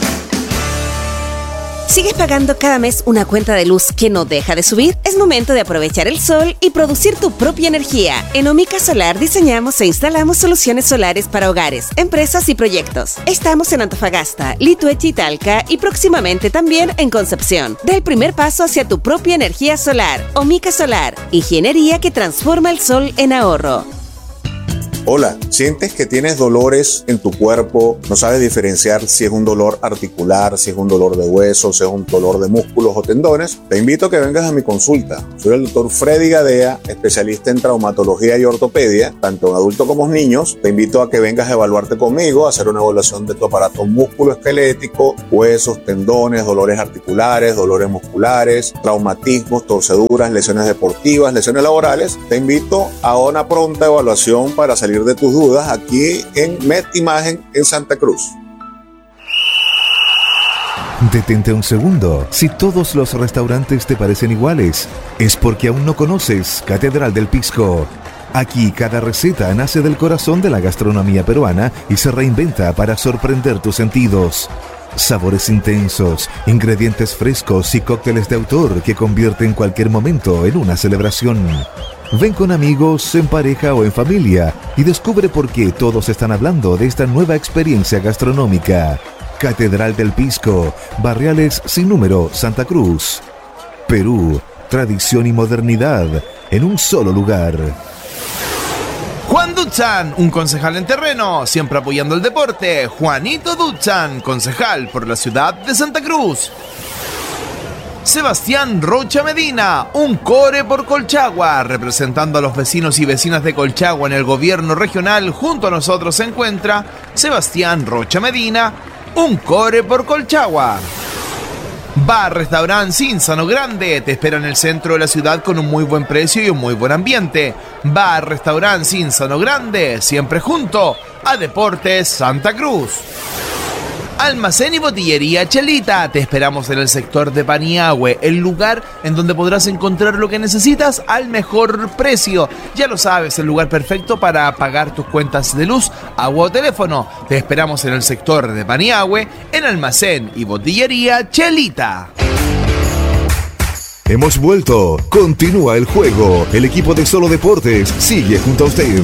¿Sigues pagando cada mes una cuenta de luz que no deja de subir? Es momento de aprovechar el sol y producir tu propia energía. En Omica Solar diseñamos e instalamos soluciones solares para hogares, empresas y proyectos. Estamos en Antofagasta, Lituechi y Talca y próximamente también en Concepción. Da el primer paso hacia tu propia energía solar. Omica Solar, ingeniería que transforma el sol en ahorro. Hola, ¿sientes que tienes dolores en tu cuerpo? No sabes diferenciar si es un dolor articular, si es un dolor de huesos, si es un dolor de músculos o tendones. Te invito a que vengas a mi consulta. Soy el doctor Freddy Gadea, especialista en traumatología y ortopedia, tanto en adultos como en niños. Te invito a que vengas a evaluarte conmigo, a hacer una evaluación de tu aparato musculoesquelético, huesos, tendones, dolores articulares, dolores musculares, traumatismos, torceduras, lesiones deportivas, lesiones laborales. Te invito a una pronta evaluación para salir de tus dudas aquí en Med Imagen en Santa Cruz. Detente un segundo. Si todos los restaurantes te parecen iguales, es porque aún no conoces Catedral del Pisco. Aquí cada receta nace del corazón de la gastronomía peruana y se reinventa para sorprender tus sentidos. Sabores intensos, ingredientes frescos y cócteles de autor que convierten cualquier momento en una celebración. Ven con amigos, en pareja o en familia y descubre por qué todos están hablando de esta nueva experiencia gastronómica. Catedral del Pisco, Barriales Sin Número, Santa Cruz. Perú, tradición y modernidad en un solo lugar. Juan Duchan, un concejal en terreno, siempre apoyando el deporte. Juanito Duchan, concejal por la ciudad de Santa Cruz. Sebastián Rocha Medina, un core por Colchagua, representando a los vecinos y vecinas de Colchagua en el gobierno regional. Junto a nosotros se encuentra Sebastián Rocha Medina, un core por Colchagua. Bar Restaurant Cinzano Grande te espera en el centro de la ciudad con un muy buen precio y un muy buen ambiente. Bar Restaurant Cinzano Grande, siempre junto a Deportes Santa Cruz. Almacén y botillería Chelita, te esperamos en el sector de Paniagüe, el lugar en donde podrás encontrar lo que necesitas al mejor precio. Ya lo sabes, el lugar perfecto para pagar tus cuentas de luz, agua o teléfono. Te esperamos en el sector de Paniagüe, en Almacén y botillería Chelita. Hemos vuelto. Continúa el juego. El equipo de Solo Deportes sigue junto a usted.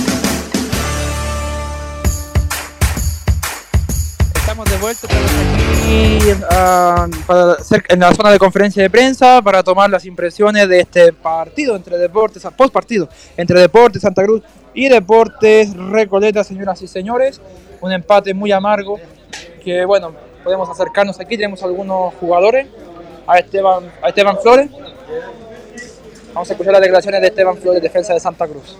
De vuelta, estamos aquí en la zona de conferencia de prensa para tomar las impresiones de este partido entre Deportes, post partido entre Deportes Santa Cruz y Deportes Recoleta, señoras y señores. Un empate muy amargo que, bueno, podemos acercarnos aquí. Tenemos algunos jugadores, a Esteban Flores. Vamos a escuchar las declaraciones de Esteban Flores, defensa de Santa Cruz.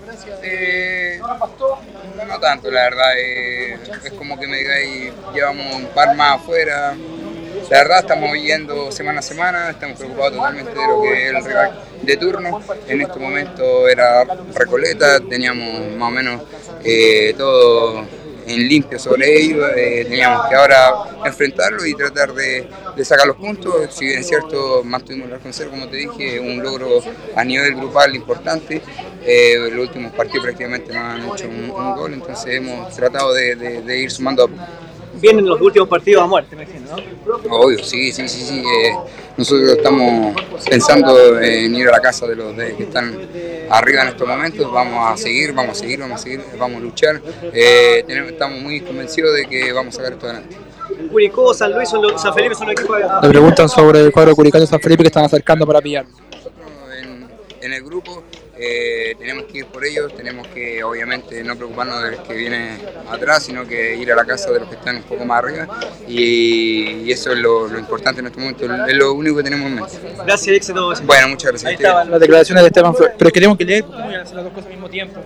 No tanto, la verdad. Es como que me digáis, llevamos un par más afuera. La verdad, estamos yendo semana a semana, estamos preocupados totalmente de lo que es el rival de turno. En este momento era Recoleta, teníamos más o menos todo en limpio sobre ellos. Teníamos que ahora enfrentarlo y tratar de sacar los puntos. Si bien es cierto, mantuvimos la cero, como te dije, un logro a nivel grupal importante. Los últimos partidos prácticamente no han hecho un gol, entonces hemos tratado de ir sumando a poco. Vienen los últimos partidos a muerte, me imagino, ¿no? Obvio, sí. Nosotros estamos pensando en ir a la casa de los que están arriba en estos momentos. Vamos a seguir, vamos a luchar. Estamos muy convencidos de que vamos a sacar esto adelante. Curicó, San Luis, San Felipe son los equipos de... Le preguntan sobre el cuadro Curicó de San Felipe que están acercando para pillar. Nosotros en el grupo tenemos que ir por ellos, tenemos que obviamente no preocuparnos del que viene atrás, sino que ir a la casa de los que están un poco más arriba, y eso es lo importante en este momento, es lo único que tenemos en mente. Gracias, éxito. Bueno, muchas gracias. Ahí estaban las declaraciones de Esteban Flores, pero queremos que leer, porque voy a hacer las dos cosas al mismo tiempo.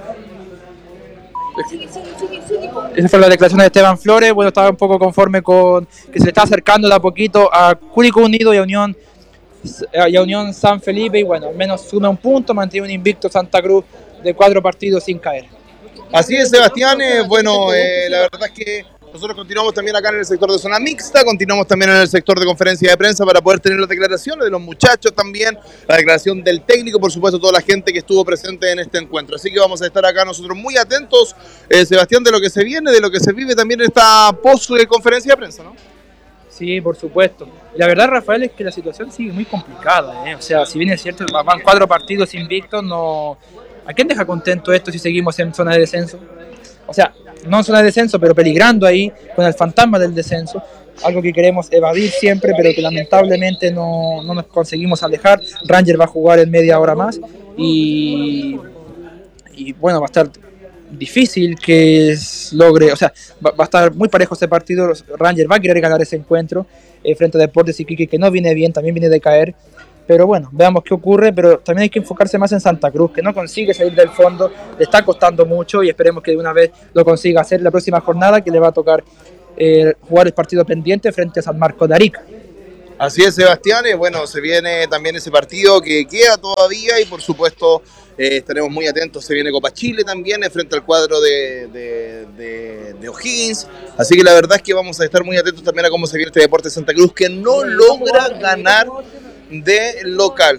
Esas fueron las declaraciones de Esteban Flores. Bueno, estaba un poco conforme con que se le está acercando de a poquito a Curicó Unido y a Unión San Felipe, y bueno, al menos suma un punto, mantiene un invicto Santa Cruz de 4 partidos sin caer. Así es, Sebastián. La verdad es que nosotros continuamos también acá en el sector de zona mixta, continuamos también en el sector de conferencia de prensa para poder tener las declaraciones de los muchachos también, la declaración del técnico, por supuesto toda la gente que estuvo presente en este encuentro. Así que vamos a estar acá nosotros muy atentos, Sebastián, de lo que se viene, de lo que se vive también en esta post-conferencia de prensa, ¿no? Sí, por supuesto. La verdad, Rafael, es que la situación sigue muy complicada, O sea, si bien es cierto, van 4 partidos invictos, no... ¿A quién deja contento esto si seguimos en zona de descenso? O sea, no en zona de descenso, pero peligrando ahí con el fantasma del descenso. Algo que queremos evadir siempre, pero que lamentablemente no nos conseguimos alejar. Ranger va a jugar en media hora más y bueno, va a estar difícil que logre, o sea, va a estar muy parejo este partido. Rangers va a querer ganar ese encuentro frente a Deportes Iquique, que no viene bien, también viene de caer. Pero bueno, veamos qué ocurre, pero también hay que enfocarse más en Santa Cruz, que no consigue salir del fondo, le está costando mucho y esperemos que de una vez lo consiga hacer la próxima jornada, que le va a tocar jugar el partido pendiente frente a San Marcos de Arica. Así es, Sebastián. Bueno, se viene también ese partido que queda todavía y por supuesto estaremos muy atentos. Se viene Copa Chile también frente al cuadro de O'Higgins. Así que la verdad es que vamos a estar muy atentos también a cómo se viene este Deportes Santa Cruz, que no logra ganar de local.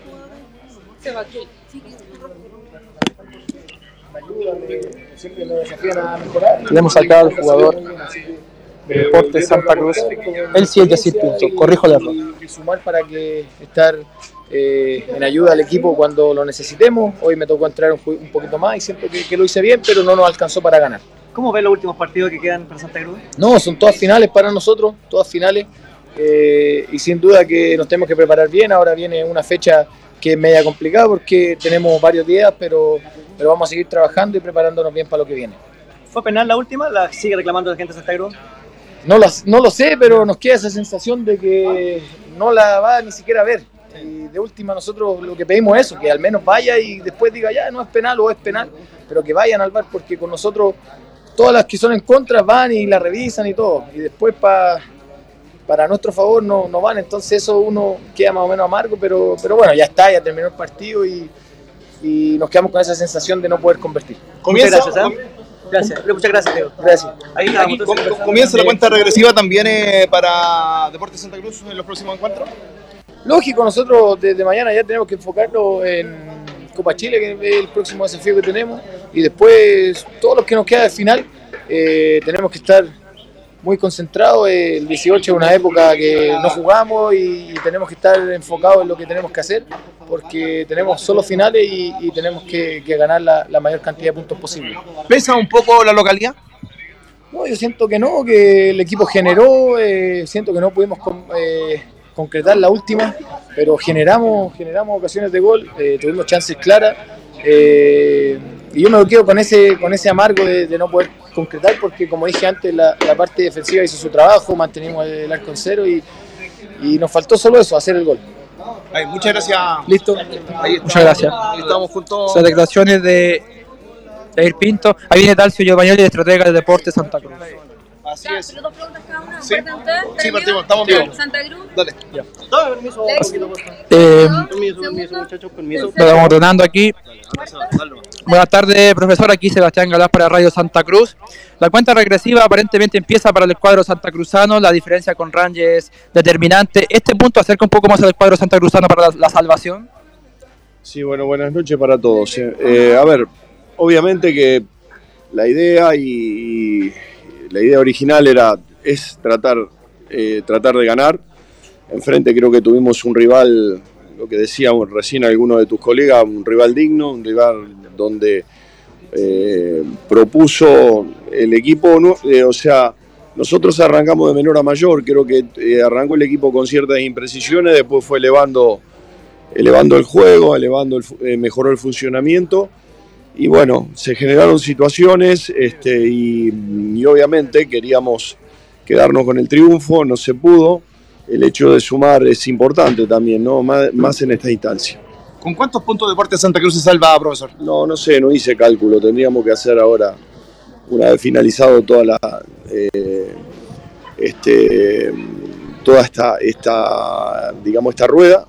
Tenemos acá al jugador de Deportes Santa Cruz, él sí es Yacir Pinto, corrijo el error. Y sumar para que estar en ayuda al equipo cuando lo necesitemos. Hoy me tocó entrar un poquito más y siento que lo hice bien, pero no nos alcanzó para ganar. ¿Cómo ves los últimos partidos que quedan para Santa Cruz? No, son todas finales para nosotros, todas finales. Y sin duda que nos tenemos que preparar bien. Ahora viene una fecha que es media complicada porque tenemos varios días, pero vamos a seguir trabajando y preparándonos bien para lo que viene. ¿Fue penal la última? ¿La sigue reclamando la gente de Santa Cruz? No lo sé, pero nos queda esa sensación de que no la va ni siquiera a ver. Y de última nosotros lo que pedimos es eso, que al menos vaya y después diga ya no es penal o es penal, pero que vayan al VAR, porque con nosotros todas las que son en contra van y la revisan y todo, y después para nuestro favor no van, entonces eso uno queda más o menos amargo, pero bueno, ya está, ya terminó el partido y nos quedamos con esa sensación de no poder convertir. Muchas gracias, Gracias, muchas gracias, Diego. Gracias. Ahí ¿Comienza la cuenta regresiva también para Deportes Santa Cruz en los próximos encuentros? Lógico, nosotros desde mañana ya tenemos que enfocarnos en Copa Chile, que es el próximo desafío que tenemos, y después todos los que nos queda de final tenemos que estar muy concentrados. El 18 es una época que no jugamos y tenemos que estar enfocados en lo que tenemos que hacer, porque tenemos solo finales y tenemos que ganar la mayor cantidad de puntos posible. ¿Pesa un poco la localidad? No, yo siento que no, que el equipo generó, siento que no pudimos concretar la última, pero generamos ocasiones de gol, tuvimos chances claras, y yo me quedo con ese amargo de no poder concretar, porque como dije antes, la parte defensiva hizo su trabajo, mantenimos el arco en cero y nos faltó solo eso, hacer el gol. Ay, muchas gracias. Listo. Muchas gracias. Ahí estamos juntos. Las declaraciones de Jair Pinto. Ahí viene Dalcio Giovagnoli, estratega de Deportes Santa Cruz. Así es. Pero dos preguntas cada una. Sí. ¿Parten ustedes? Sí, ¿Termino? partimos, estamos bien. Santa Cruz. Dale. Dame permiso, Segundo. muchachos, permiso. Lo vamos ordenando aquí. Buenas tardes, profesor. Aquí Sebastián Galás para Radio Santa Cruz. La cuenta regresiva aparentemente empieza para el cuadro santacruzano. La diferencia con Rangers es determinante. ¿Este punto acerca un poco más al cuadro santacruzano para la salvación? Sí, bueno, buenas noches para todos. A ver, obviamente que la idea y la idea original es tratar de ganar. Enfrente creo que tuvimos un rival, lo que decía recién alguno de tus colegas, un rival digno, un rival donde propuso el equipo, o sea, nosotros arrancamos de menor a mayor, creo que arrancó el equipo con ciertas imprecisiones, después fue elevando el juego, mejoró el funcionamiento. Y bueno, se generaron situaciones y obviamente queríamos quedarnos con el triunfo, no se pudo. El hecho de sumar es importante también, ¿no? Más en esta instancia. ¿Con cuántos puntos Deportes Santa Cruz se salva, profesor? No sé, no hice cálculo. Tendríamos que hacer ahora, una vez finalizado toda esta rueda,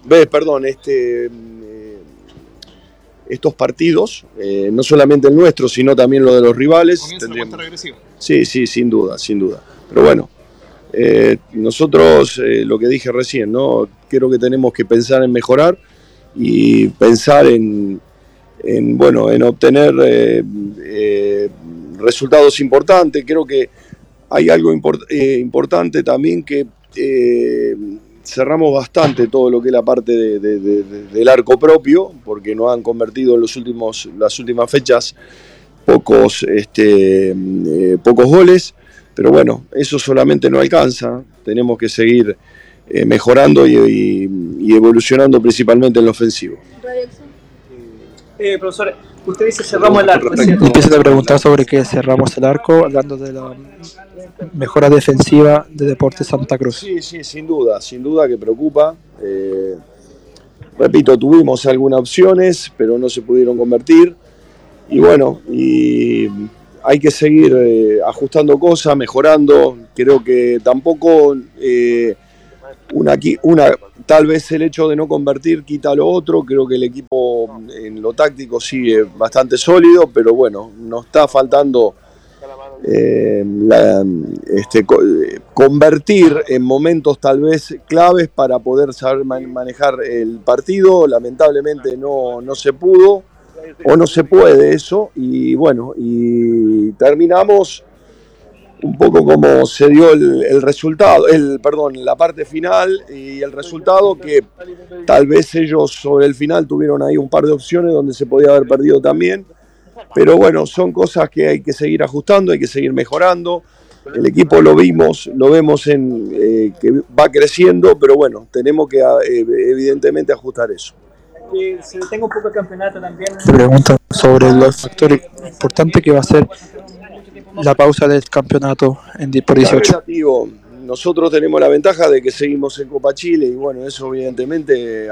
estos partidos, no solamente el nuestro, sino también lo de los rivales. ¿Comienza la cuenta regresiva? Sí, sin duda. Pero bueno, nosotros, lo que dije recién, ¿no? Creo que tenemos que pensar en mejorar y pensar en obtener resultados importantes. Creo que hay algo importante también, que cerramos bastante todo lo que es la parte del arco propio, porque nos han convertido en las últimas fechas pocos goles, pero bueno, eso solamente no alcanza, tenemos que seguir mejorando y evolucionando principalmente en lo ofensivo. Profesor, Usted dice cerramos el arco. Empiezan a preguntar sobre qué cerramos el arco, hablando de la mejora defensiva de Deportes Santa Cruz. Sí, sin duda que preocupa. Repito, tuvimos algunas opciones, pero no se pudieron convertir. Y bueno, hay que seguir ajustando cosas, mejorando. Creo que tampoco tal vez el hecho de no convertir quita lo otro. Creo que el equipo en lo táctico sigue bastante sólido, pero bueno, nos está faltando convertir en momentos tal vez claves para poder saber manejar el partido. Lamentablemente no se pudo o no se puede eso, y bueno, y terminamos un poco como se dio el resultado, la parte final y el resultado, que tal vez ellos sobre el final tuvieron ahí un par de opciones donde se podía haber perdido también, pero bueno, son cosas que hay que seguir ajustando, hay que seguir mejorando. El equipo lo vemos que va creciendo, pero bueno, tenemos que evidentemente ajustar eso. Se detenga un poco el campeonato también. Se preguntan sobre los factores importantes que va a ser la pausa del campeonato por 18. Nosotros tenemos la ventaja de que seguimos en Copa Chile, y bueno, eso evidentemente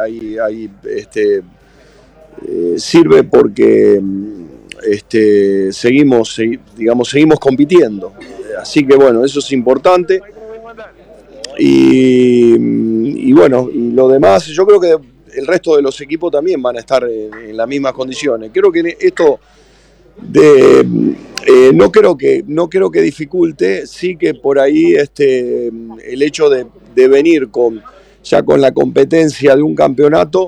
sirve porque seguimos compitiendo. Así que bueno, eso es importante. Y bueno, y lo demás, yo creo que el resto de los equipos también van a estar en las mismas condiciones. Creo que esto no creo que dificulte, sí que por ahí el hecho de venir ya con la competencia de un campeonato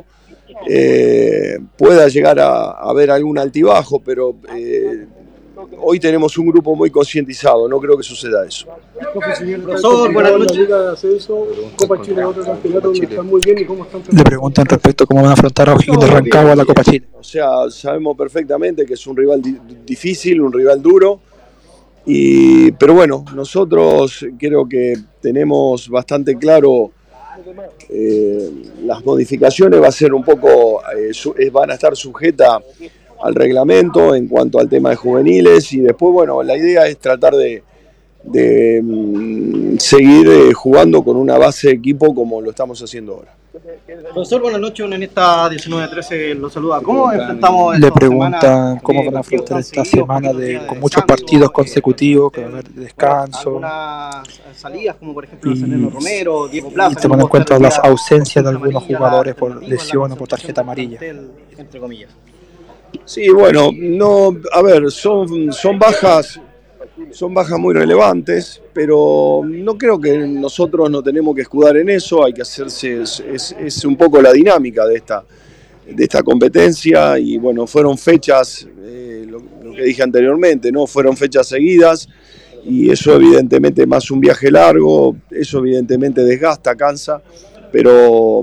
pueda llegar a haber algún altibajo, pero hoy tenemos un grupo muy concientizado, no creo que suceda eso. Profesor, buenas noches. Copa Chile, otro campeonato donde están muy bien, y cómo están. Le preguntan respecto a cómo van a afrontar a O'Higgins de Rancagua a la Copa Chile. O sea, sabemos perfectamente que es un rival difícil, un rival duro, pero bueno, nosotros creo que tenemos bastante claro las modificaciones. Va a ser un poco, van a estar sujetas al reglamento en cuanto al tema de juveniles, y después, bueno, la idea es tratar de seguir jugando con una base de equipo como lo estamos haciendo ahora. Profesor, buenas noches. En esta 19-13 lo saluda. ¿Cómo enfrentamos? Le preguntan cómo van a afrontar esta semana con muchos partidos consecutivos, que va a haber descanso. Algunas salidas, como por ejemplo Fernando Romero, Diego Plaza. Y tomando en cuenta las ausencias de algunos jugadores por lesión o por tarjeta amarilla. Entre comillas. Sí, bueno, a ver, son bajas muy relevantes, pero no creo que nosotros no tenemos que escudar en eso. Hay que hacerse, es un poco la dinámica de esta competencia, y bueno, fueron fechas, lo que dije anteriormente, ¿no? Fueron fechas seguidas, y eso evidentemente, más un viaje largo, eso evidentemente desgasta, cansa, pero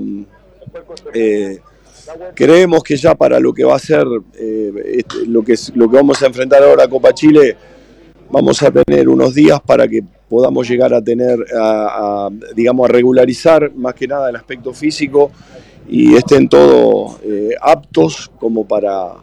creemos que ya para lo que va a ser lo que vamos a enfrentar ahora, Copa Chile, vamos a tener unos días para que podamos llegar a tener, a regularizar más que nada el aspecto físico, y estén todos aptos como para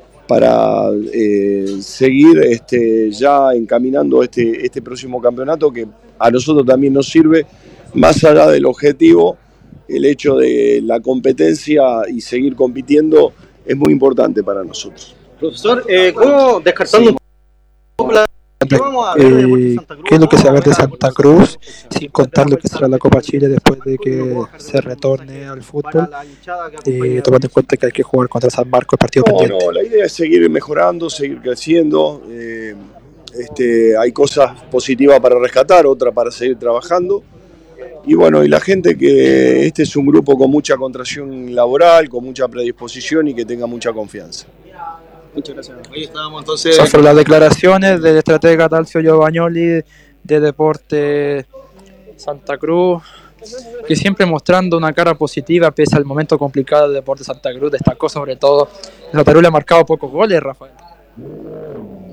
seguir ya encaminando este próximo campeonato, que a nosotros también nos sirve, más allá del objetivo. El hecho de la competencia y seguir compitiendo es muy importante para nosotros. Profesor, ¿cómo descartando un poco la... ¿Qué es lo que se va a ver de Santa Cruz, sin contar lo que será la Copa Chile después de que se retorne al fútbol, tomando en cuenta que hay que jugar contra San Marcos el partido pendiente? No, la idea es seguir mejorando, seguir creciendo. Hay cosas positivas para rescatar, otras para seguir trabajando. Y bueno, y la gente, que este es un grupo con mucha contracción laboral, con mucha predisposición y que tenga mucha confianza. Muchas gracias. Ahí estábamos entonces. Sobre las declaraciones del estratega Talcio Giovagnoli de Deportes Santa Cruz, que siempre mostrando una cara positiva pese al momento complicado de Deportes Santa Cruz. Destacó sobre todo que Santa Cruz le ha marcado pocos goles, Rafael.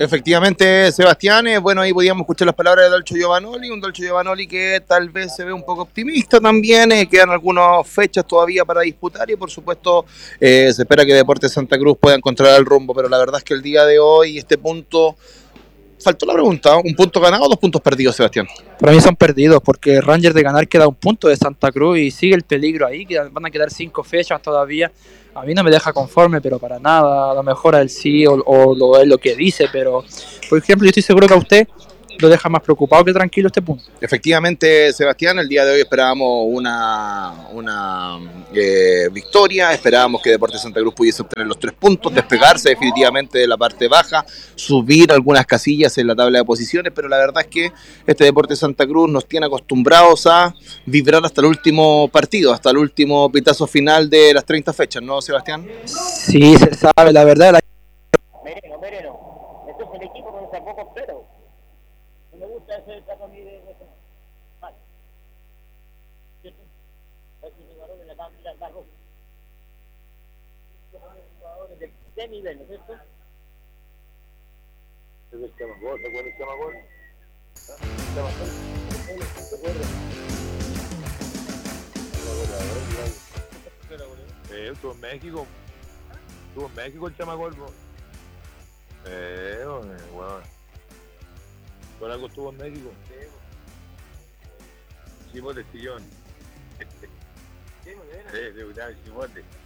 Efectivamente, Sebastián, bueno, ahí podíamos escuchar las palabras de Dolce Giovanoli, un Dolce Giovanoli que tal vez se ve un poco optimista también, quedan algunas fechas todavía para disputar y por supuesto se espera que Deportes Santa Cruz pueda encontrar el rumbo, pero la verdad es que el día de hoy este punto, faltó la pregunta, ¿un punto ganado o 2 puntos perdidos, Sebastián? Para mí son perdidos porque Rangers de ganar queda un punto de Santa Cruz y sigue el peligro ahí, que van a quedar 5 fechas todavía. A mí no me deja conforme, pero para nada, a lo mejor a él sí o es lo que dice, pero por ejemplo yo estoy seguro que a usted lo deja más preocupado que tranquilo este punto. Efectivamente, Sebastián, el día de hoy esperábamos una victoria, esperábamos que Deportes Santa Cruz pudiese obtener los 3 puntos, despegarse definitivamente de la parte baja, subir algunas casillas en la tabla de posiciones, pero la verdad es que este Deportes Santa Cruz nos tiene acostumbrados a vibrar hasta el último partido, hasta el último pitazo final de las 30 fechas, ¿no, Sebastián? Sí, se sabe, la verdad. Mereno, esto es el equipo con el sacó completo. No me gusta ese caso a mí de vale. ¿Cierto? Ese jugador de la cámara está rojo. Estos son jugadores de nivel, ¿no es cierto? Es el Chamagol, ¿te acuerdas del Chamagol? Estuvo en México. Estuvo en México el Chamagol. Bueno. ¿Por algo estuvo en México? Chimote Sillón. Sí, de Chimote.